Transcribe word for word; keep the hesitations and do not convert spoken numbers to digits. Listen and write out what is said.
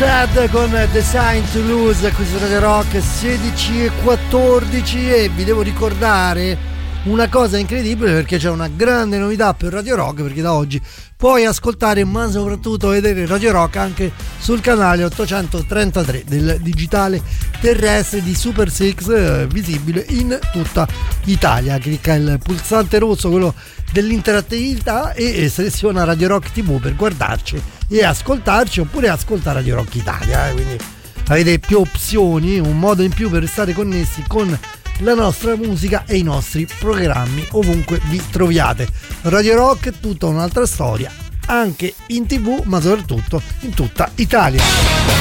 Chad con Design to Lose qui su Radio Rock sedici e quattordici, e vi devo ricordare una cosa incredibile, perché c'è una grande novità per Radio Rock, perché da oggi puoi ascoltare ma soprattutto vedere Radio Rock anche sul canale ottocentotrentatré del digitale terrestre di Super sei, eh, visibile in tutta Italia. Clicca il pulsante rosso, quello dell'interattività, e seleziona Radio Rock tivù per guardarci e ascoltarci, oppure ascolta Radio Rock Italia, eh, quindi avete più opzioni, un modo in più per restare connessi con la nostra musica e i nostri programmi ovunque vi troviate. Radio Rock è tutta un'altra storia, anche in tivù ma soprattutto in tutta Italia.